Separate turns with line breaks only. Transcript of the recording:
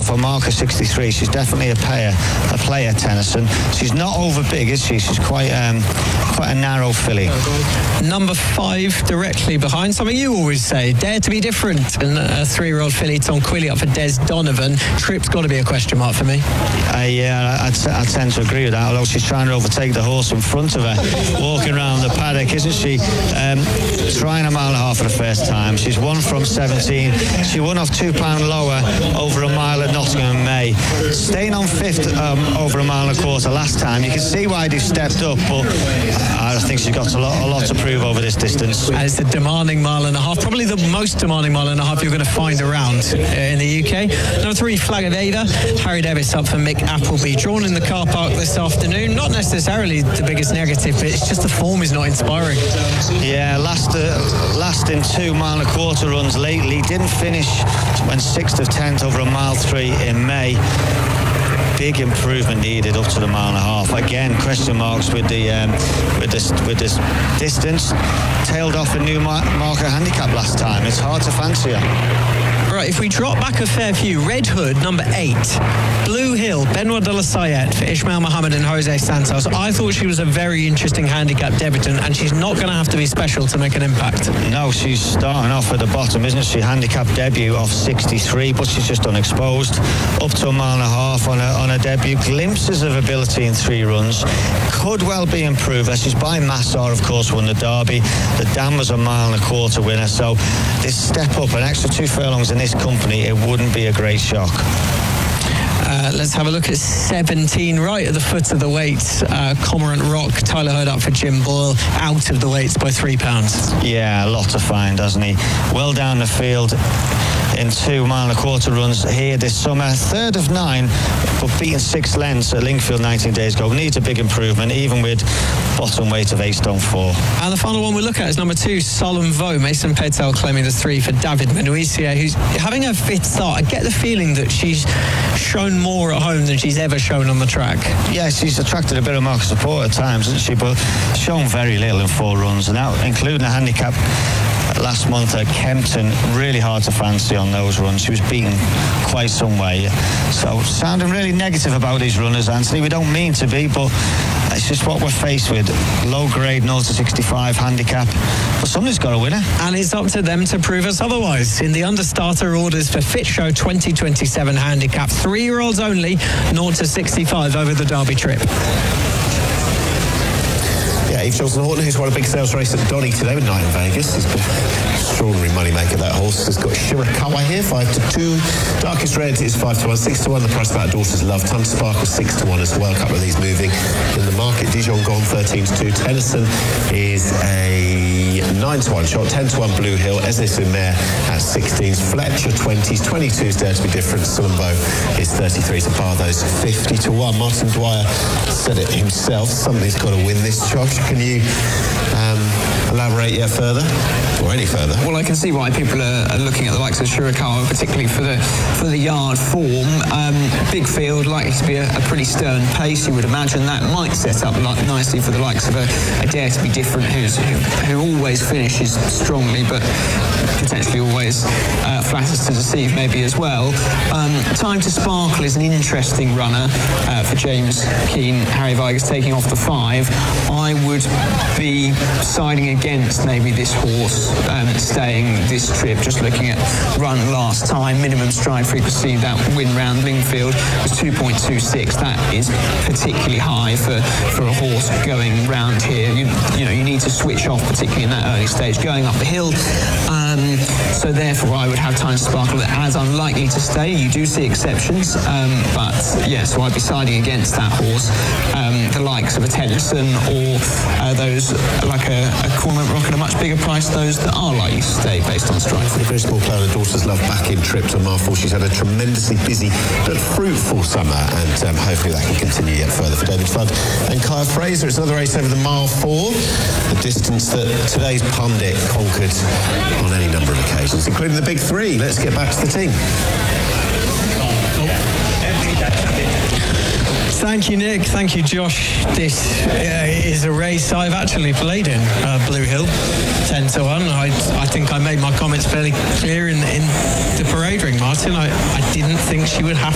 for marker 63. She's definitely a player, Tennyson. She's not over big, is she? She's quite a narrow filly.
Number 5 directly behind. Something you always say, dare to be different. And a 3-year-old filly, Tom Quilly, up for Des Donovan. Trip's got to be a question mark for me.
Yeah, I tend to agree with that, although she's trying to overtake the horse in front of her, walking around the paddock, isn't she? Trying a mile and a half for the first time. She's won from 17. She won off £2 lower over a mile at Nottingham in May. Staying on 5th over a mile and a quarter last time. You can see why they've stepped up, but I think she's got a lot to prove over this distance.
It's a demanding mile and a half, probably the most demanding mile and a half you're going to find around in the UK. Number 3, Flag of Ava. Harry Davis up for Mick Appleby. Drawn in the car park this afternoon. Not necessarily the biggest negative, but it's just the form is not inspiring.
Yeah, last in 2 mile and a quarter runs lately. Didn't finish when 6th of 10th over a mile 3 in May. Big improvement needed up to the mile and a half. Again, question marks with this distance. Tailed off a new marker handicap last time. It's hard to fancy her.
Right, if we drop back a fair few, Red Hood, number 8, Blue Hill, Benoit de la Sayette for Ishmael Mohammed and Jose Santos. I thought she was a very interesting handicap debutant, and she's not going to have to be special to make an impact.
No, she's starting off at the bottom, isn't she? Handicap debut of 63, but she's just unexposed. Up to a mile and a half on a debut. Glimpses of ability in 3 runs. Could well be improved. She's by Massar, of course, won the Derby. The Dam was a mile and a quarter winner, so this step up, an extra 2 furlongs in this company, it wouldn't be a great shock.
Let's have a look at 17, right at the foot of the weights. Cormorant Rock, Tyler Hurd up for Jim Boyle, out of the weights by £3.
Yeah, a lot to find, doesn't he? Well down the field in 2 mile and a quarter runs here this summer. 3rd of 9, but beaten 6 lengths at Lingfield 19 days ago. Needs a big improvement, even with bottom weight of 8 stone 4.
And the final one we look at is number 2, Solemn Voe. Mason Petel claiming the 3 for David Menuisier, who's having a 5th start. I get the feeling that she's shown more at home than she's ever shown on the track.
Yeah, she's attracted a bit of market support at times, hasn't she? But shown very little in 4 runs, and now including a handicap last month at Kempton, really hard to fancy on those runs. She was beaten quite some way. So sounding really negative about these runners, Anthony. We don't mean to be, but it's just what we're faced with. Low grade 0 to 65 handicap, but somebody's got a winner.
And it's up to them to prove us otherwise. In the understarter orders for Fit Show 2027 handicap, 3-year-olds only, 0 to 65 over the Derby trip.
Yeah, Eve Johnson-Horton, who's won a big sales race at Donny today with Night in Vegas. He's been extraordinary moneymaker, that horse. Has got Shirakawa here, 5-2. Darkest Red is 5-1, 6-1. The Price About Daughter's Love. Ton Sparkle, 6-1 as well. A couple of these moving in the market. Dijon Gone, 13-2. Tennyson is a 9-1 shot. 10-1 Blue Hill. Esne Sumer at 16s. Fletcher, 20s. 22s Dare to be Different. Sullenbo is 33 to par those. 50-1. Martin Dwyer said it himself. Somebody's got to win this, Josh. Can you elaborate yet further, or any further?
Well, I can see why people are looking at the likes of Shirakawa, particularly for the yard form. Big field, likely to be a pretty stern pace. You would imagine that might set up nicely for the likes of a Dare to be Different, who always finishes strongly, but potentially always flatters to deceive maybe as well. Time to Sparkle is an interesting runner for James Keane. Harry Viger's taking off the 5. I would be siding against maybe this horse staying this trip. Just looking at run last time, minimum stride frequency, that win round Lingfield was 2.26. That is particularly high for a horse going round here. You need to switch off, particularly in that early stage, going up the hill. So therefore I would have Time to Sparkle as unlikely to stay. You do see exceptions, but yeah, so I'd be siding against that horse. The likes of a Tennyson or those like a Cormorant Rock at a much bigger price, those that are likely to stay based on strike.
A very small player, Daughter's Love, back in trip to mile 4. She's had a tremendously busy but fruitful summer, and hopefully that can continue yet further for David Flood and Kaya Fraser. It's another race over the mile 4, the distance that today's pundit conquered on any number of occasions, including the big 3. Let's get back to the team.
Thank you, Nick. Thank you, Josh. This is a race I've actually played in, Blue Hill, 10-1. I think I made my comments fairly clear in the parade ring, Martin. I didn't think she would have